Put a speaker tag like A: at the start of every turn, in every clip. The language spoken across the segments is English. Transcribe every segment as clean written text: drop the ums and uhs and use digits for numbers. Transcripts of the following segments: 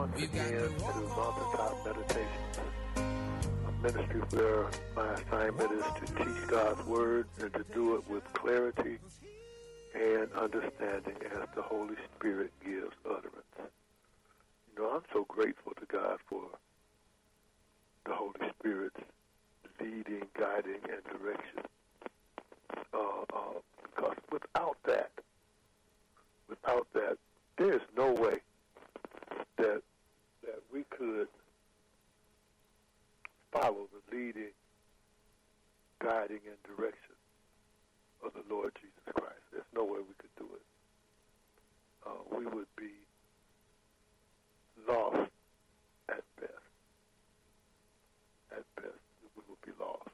A: once again to Mountaintop Meditations, a ministry where my assignment is to teach God's Word and to do it with clarity and understanding as the Holy Spirit gives utterance. You know, I'm so grateful to God for the Holy Spirit's leading, guiding, and direction. Because without that, there is no way that we could follow the leading, guiding, and direction of the Lord Jesus Christ. There's no way we could do it. We would be lost at best. At best, we would be lost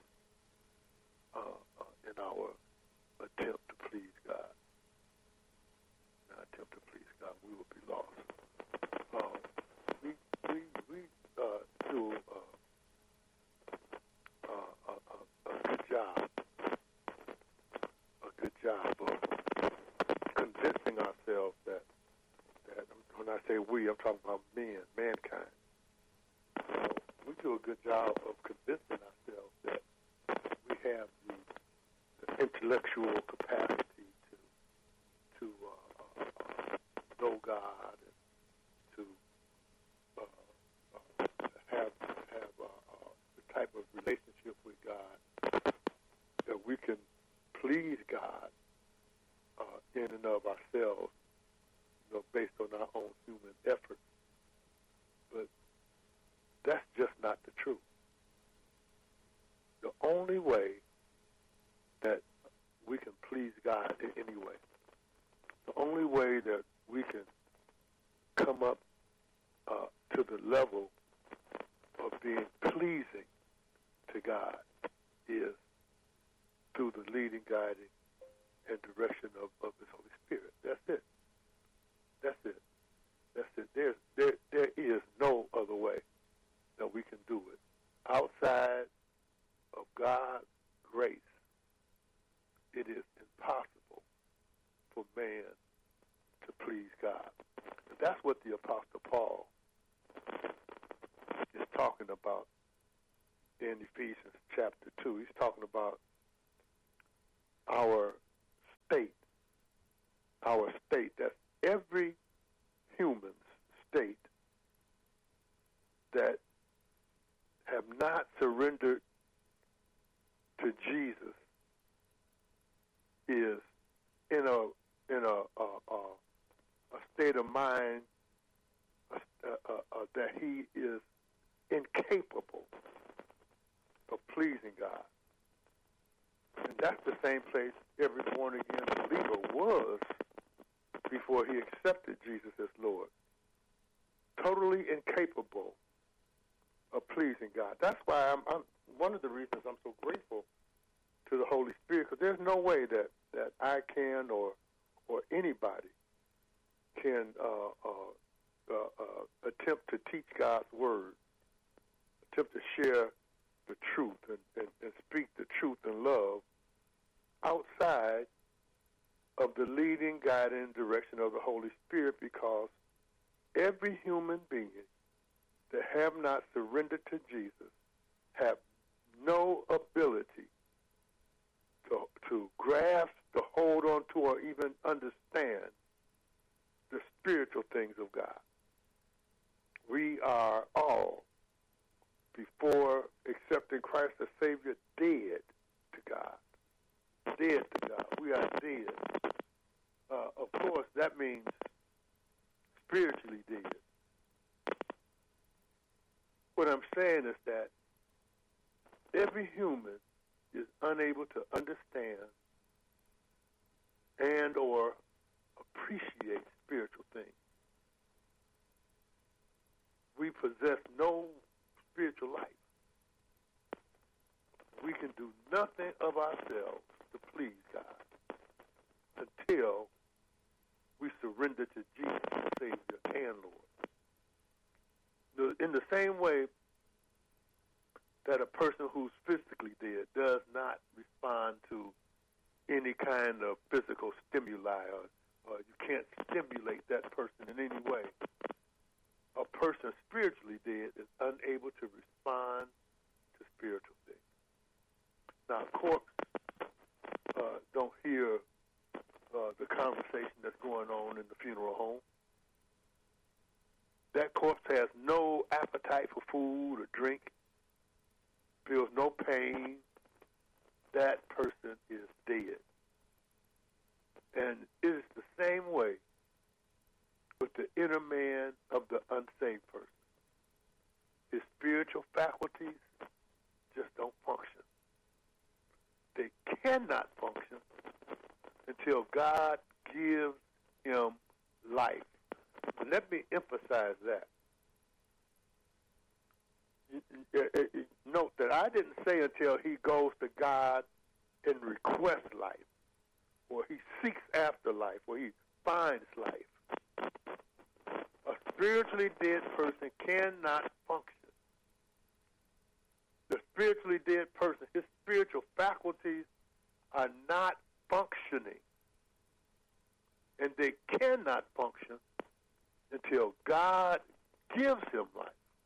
A: in our attempt to please God. In our attempt to please God, we would be lost. We do a good job of convincing ourselves that when I say we, I'm talking about mankind. We do a good job of convincing ourselves that we have the intellectual capacity to know God and to have the type of relationship with God that we can please God in and of ourselves, you know, based on our own human effort. But that's just not the truth. The only way that we can please God in any way, the only way that we can come up to the level of being pleasing to God is through the leading, guiding, and direction of His Holy Spirit. That's it. That's it. That's it. There is no other way that we can do it. Outside of God's grace, it is impossible for man to please God. And that's what the Apostle Paul is talking about in Ephesians chapter 2. He's talking about our state. That's every human's state that have not surrendered to Jesus is in a state of mind that he is incapable of pleasing God. And that's the same place every born-again believer was before he accepted Jesus as Lord. Totally incapable of pleasing God. That's why I'm one of the reasons I'm so grateful to the Holy Spirit, because there's no way that I can or anybody can attempt to teach God's Word, attempt to share the truth and speak the truth in love outside of the leading, guiding direction of the Holy Spirit, because every human being that have not surrendered to Jesus have no ability to grasp, to hold on to, or even understand the spiritual things of God. We are all, before accepting Christ as Savior, dead to God. Dead to God. We are dead. Of course, that means spiritually dead. What I'm saying is that every human is unable to understand and or appreciate spiritual things. We possess no spiritual life. We can do nothing of ourselves to please God until we surrender to Jesus as Savior and Lord. In the same way that a person who's physically dead does not respond to any kind of physical stimuli, or you can't stimulate that person in any way. a person spiritually dead is unable to respond to spiritual things. Now, a corpse don't hear the conversation that's going on in the funeral home. That corpse has no appetite for food or drink, feels no pain. That person is dead. And it is the same way with the inner man of the unsaved person. His spiritual faculties just don't function. They cannot function until God gives him life. Let me emphasize that. Note that I didn't say until he goes to God and requests life, or he seeks after life, or he finds life. A spiritually dead person cannot function. The spiritually dead person, his spiritual faculties are not functioning. And they cannot function until God gives him life.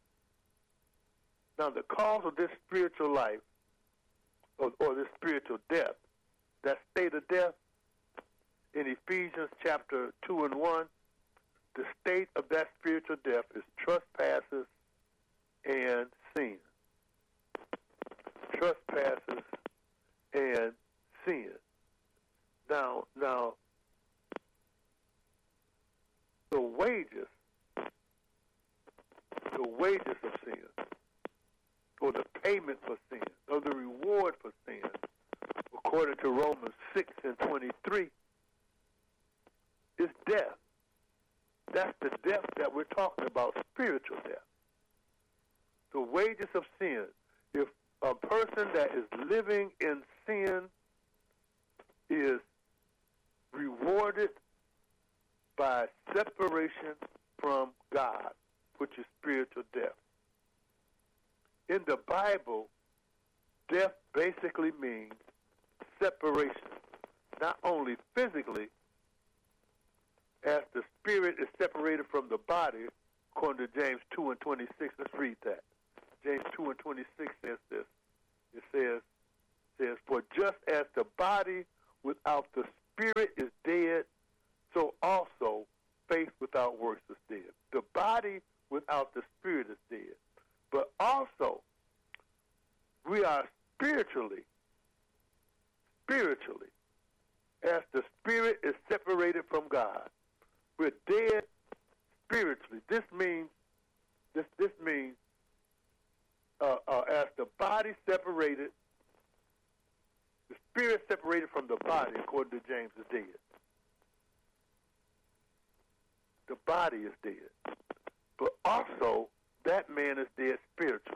A: Now, the cause of this spiritual life, or this spiritual death, that state of death, in Ephesians chapter 2 and 1, the state of that spiritual death is trespasses and sin. Trespasses and sin. Now, the wages of sin, or the payment for sin, or the reward for sin, according to Romans 6 and 23, is death. That's the death that we're talking about, spiritual death. The wages of sin. If a person that is living in sin is rewarded by separation from God, which is spiritual death. In the Bible, death basically means separation, not only physically, as the spirit is separated from the body, according to James 2 and 26. Let's read that. James 2 and 26 says this. It says, for just as the body without the spirit is dead, so also faith without works is dead. The body without the spirit is dead. But also, we are spiritually, as the spirit is separated from God. We're dead spiritually. This means as the body separated, the spirit separated from the body, according to James, is dead. The body is dead. But also, that man is dead spiritually.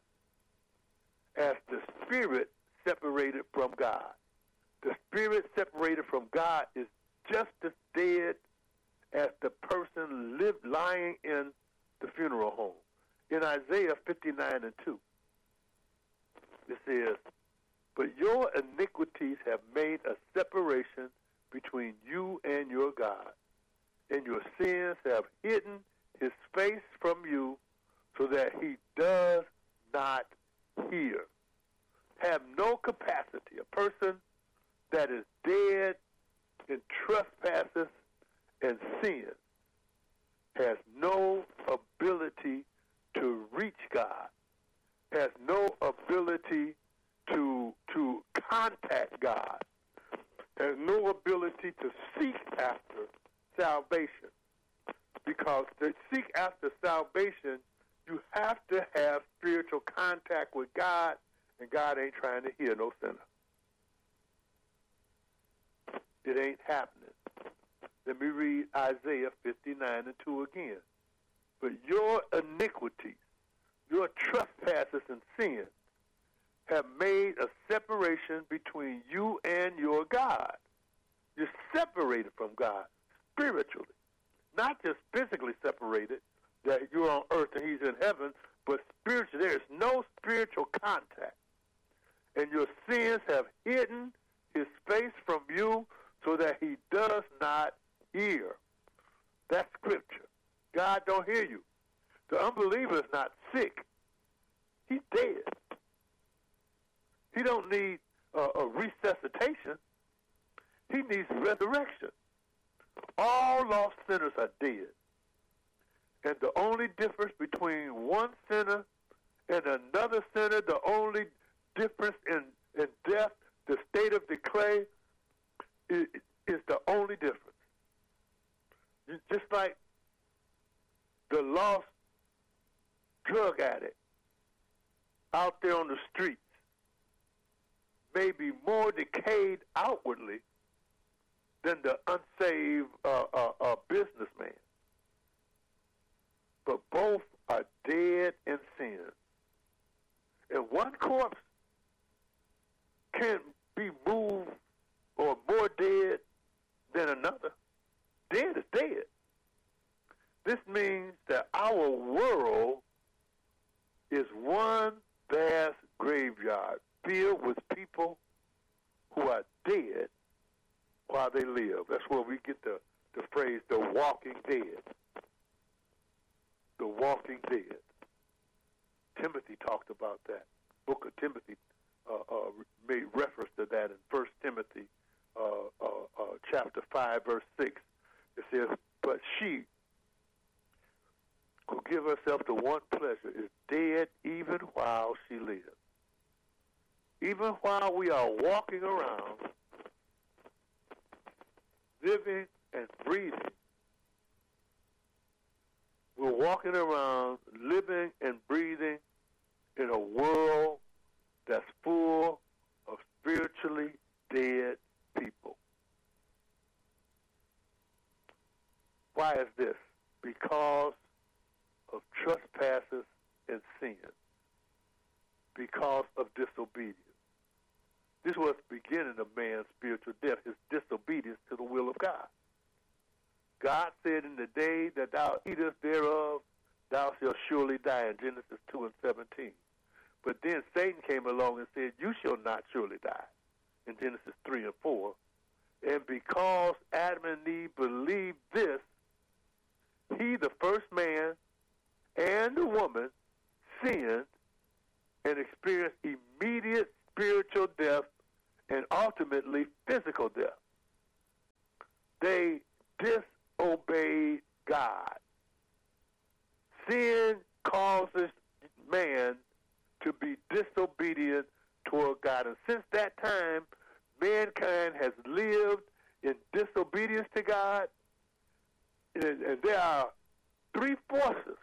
A: As the spirit separated from God. The spirit separated from God is just as dead as the person lying in the funeral home. In Isaiah 59 and 2, it says, but your iniquities have made a separation between you and your God, and your sins have hidden his face from you so that he does not hear. Have no capacity. A person that is dead in trespasses and sin has no ability to reach God, has no ability to contact God, has no ability to seek after salvation. Because to seek after salvation, you have to have spiritual contact with God, and God ain't trying to hear no sinner. It ain't happening. Let me read Isaiah 59 and 2 again. But your iniquities, your trespasses and sins have made a separation between you and your God. You're separated from God spiritually. Not just physically separated, that you're on earth and he's in heaven, but spiritually. There is no spiritual contact. And your sins have hidden his face from you so that he does not hear. That's scripture. God don't hear you. The unbeliever is not sick. He's dead. He don't need a resuscitation. He needs resurrection. All lost sinners are dead. And the only difference between one sinner and another sinner, the only difference in death, the state of decay, is the only difference. Just like the lost drug addict out there on the streets may be more decayed outwardly than the unsaved businessman. But both are dead in sin. And one corpse can be moved or more dead than another. Dead is dead. This means that our world is one vast graveyard filled with people who are dead while they live. That's where we get the phrase, the walking dead. The walking dead. Timothy talked about that. Book of Timothy made reference to that in 1 Timothy chapter 5, verse 6. It says, but she who give herself to one pleasure is dead even while she lives. Even while we are walking around, living and breathing, we're walking around, living and breathing in a world that's full of spiritually dead people. Why is this? Because of trespasses and sin. Because of disobedience. This was the beginning of man's spiritual death, his disobedience to the will of God. God said, in the day that thou eatest thereof, thou shalt surely die, in Genesis 2 and 17. But then Satan came along and said, you shall not surely die, in Genesis 3 and 4. And because Adam and Eve believed this, he, the first man, and the woman sinned and experienced immediate spiritual death and ultimately physical death. They disobeyed God. Sin causes man to be disobedient toward God. And since that time, mankind has lived in disobedience to God. And there are three forces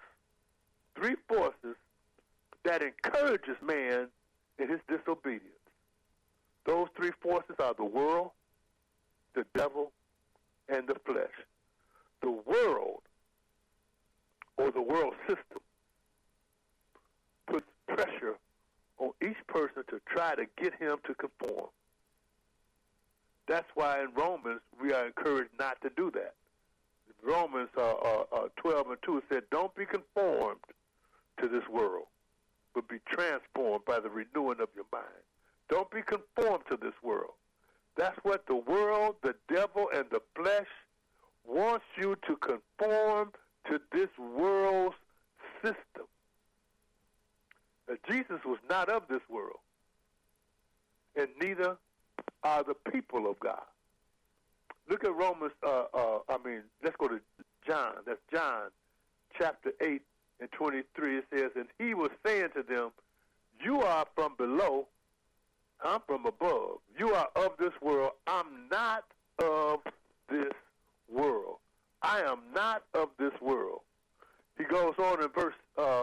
A: that encourages man in his disobedience. Those three forces are the world, the devil, and the flesh. The world, or the world system, puts pressure on each person to try to get him to conform. That's why in Romans we are encouraged not to do that. Romans 12 and 2 said, don't be conformed to this world, but be transformed by the renewing of your mind. Don't be conformed to this world. That's what the world, the devil, and the flesh wants you to conform to this world's system. Now, Jesus was not of this world, and neither are the people of God. Look at Romans, let's go to John. That's John chapter 8 and 23. It says, and he was saying to them, you are from below, I'm from above. You are of this world. I'm not of this world. I am not of this world. He goes on in verse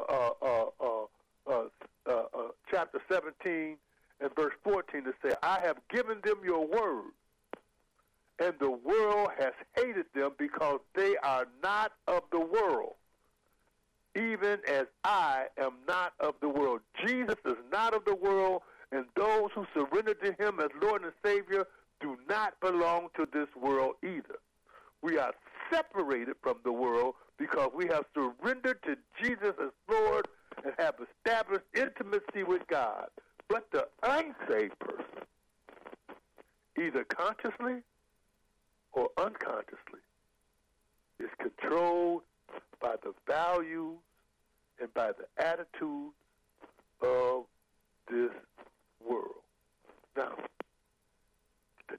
A: chapter 17 and verse 14 to say, I have given them your word, and the world has hated them because they are not of the world, even as I am not of the world. Jesus is not of the world, and those who surrender to him as Lord and Savior do not belong to this world either. We are separated from the world because we have surrendered to Jesus as Lord and have established intimacy with God. But the unsaved person, either consciously or unconsciously, is controlled by the values and by the attitude of this world. Now, the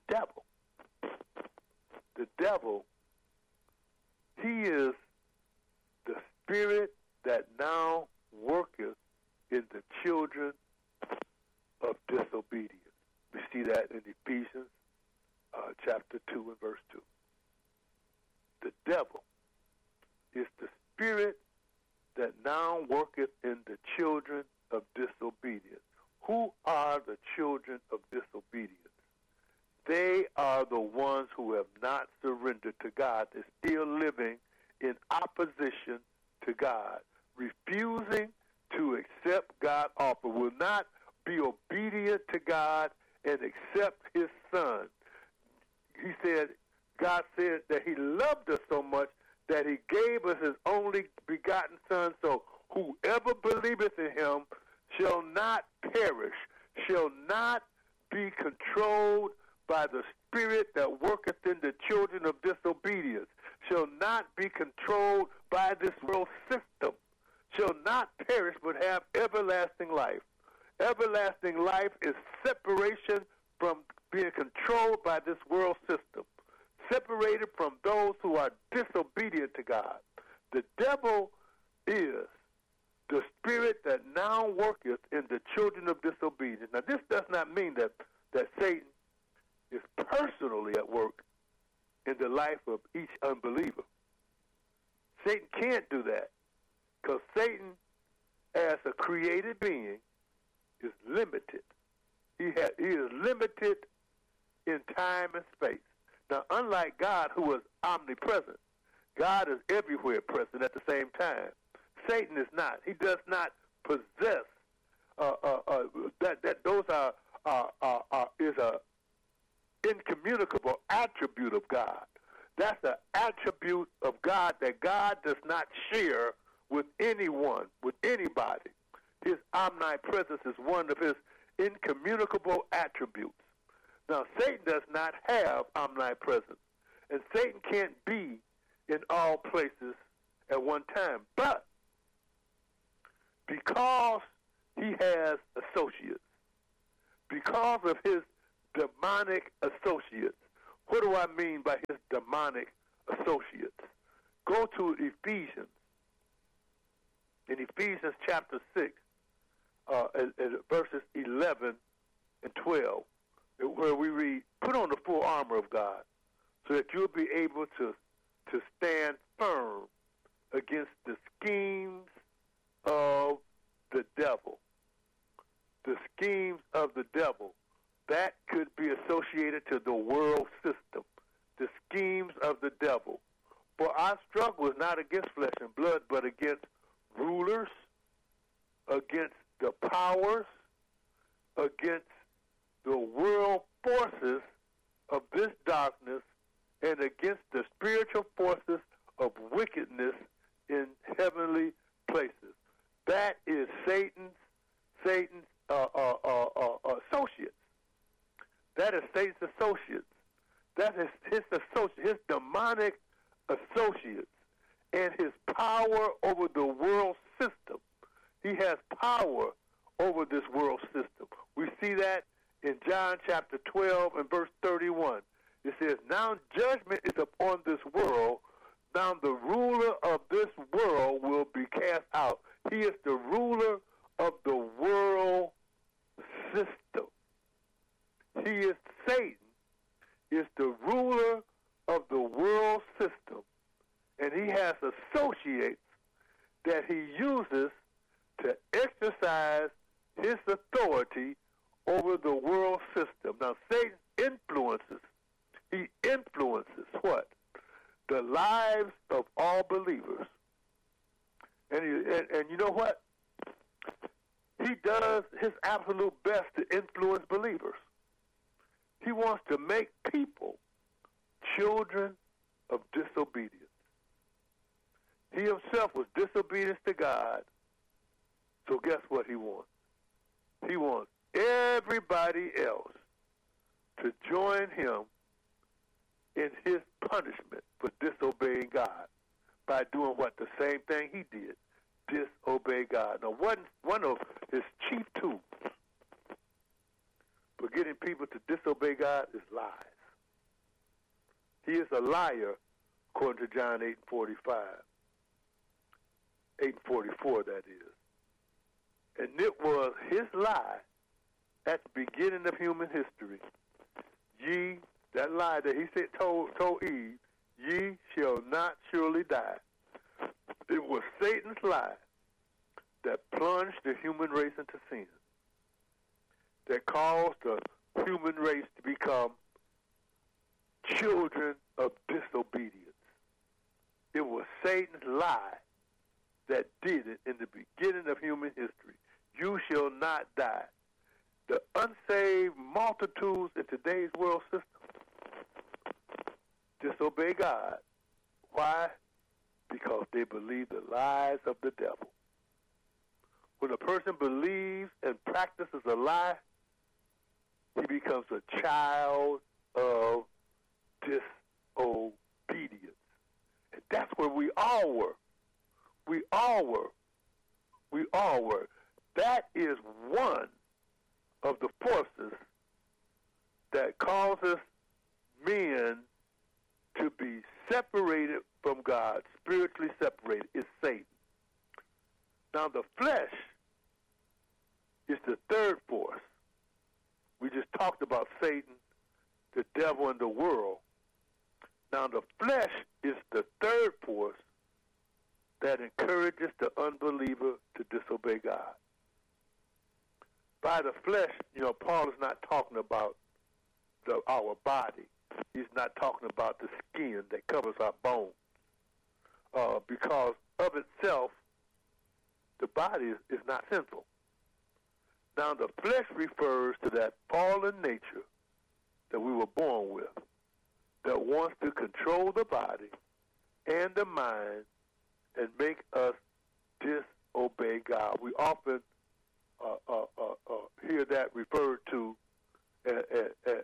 A: devil, he is the spirit that now worketh in the children of disobedience. We see that in Ephesians chapter 2 and verse 2. The devil is the spirit that now worketh in the children of disobedience. Who are the children of disobedience? They are the ones who have not surrendered to God. They're still living in opposition to God, refusing to accept God's offer, will not be obedient to God and accept his son. He said, God said that he loved us so much that he gave us his only begotten son, so whoever believeth in him shall not perish, shall not be controlled by the spirit that worketh in the children of disobedience, shall not be controlled by this world system, shall not perish but have everlasting life. Everlasting life is separation from being controlled by this world system, separated from those who are disobedient to God. The devil is the spirit that now worketh in the children of disobedience. Now, this does not mean that Satan is personally at work in the life of each unbeliever. Satan can't do that because Satan, as a created being, is limited. He is limited in time and space. Now, unlike God, who is omnipresent, God is everywhere present at the same time. Satan is not. He does not possess that. Those is a incommunicable attribute of God. That's an attribute of God that God does not share with anyone, with anybody. His omnipresence is one of his incommunicable attributes. Now, Satan does not have omnipresence, and Satan can't be in all places at one time. But because he has associates, because of his demonic associates. What do I mean by his demonic associates? Go to Ephesians. In Ephesians chapter 6, verses 11 and 12, where we read, put on the full armor of God so that you'll be able to stand firm against the schemes of the devil. The schemes of the devil. That could be associated to the world system, the schemes of the devil. For our struggle is not against flesh and blood, but against rulers, against the powers, against the world forces of this darkness, and against the spiritual forces of wickedness in heavenly places. That is Satan's associates. That is Satan's associates. That is his associates, his demonic associates, and his power over the world system. He has power over this world system. We see that in John chapter 12 and verse 31. It says, now judgment is upon this world. Now the ruler of this world will be cast out. He is the ruler of the world system. He is Satan, is the ruler of the world system, and he has associates that he uses to exercise his authority over the world system. Now, Satan influences what? The lives of all believers. And you know what? He does his absolute best to influence believers. He wants to make people children of disobedience. He himself was disobedient to God, so guess what he wants? He wants everybody else to join him in his punishment for disobeying God by doing what? The same thing he did. disobey God. Now, one of his chief tools for getting people to disobey God is lies. He is a liar, according to John 8:45. 8:44, that is. And it was his lie at the beginning of human history. That lie that he said told Eve, ye shall not surely die. It was Satan's lie that plunged the human race into sin, that caused the human race to become children of disobedience. It was Satan's lie that did it in the beginning of human history. You shall not die. The unsaved multitudes in today's world system disobey God. Why? Because they believe the lies of the devil. When a person believes and practices a lie, he becomes a child of disobedience. And that's where we all were. We all were. We all were. That is one of the forces that causes men to be separated from God, spiritually separated, is Satan. Now, the flesh is the third force. We just talked about Satan, the devil, and the world. Now, the flesh is the third force that encourages the unbeliever to disobey God. By the flesh, Paul is not talking about our body. He's not talking about the skin that covers our bones. Because of itself, the body is not sinful. Now, the flesh refers to that fallen nature that we were born with, that wants to control the body and the mind and make us disobey God. We often hear that referred to as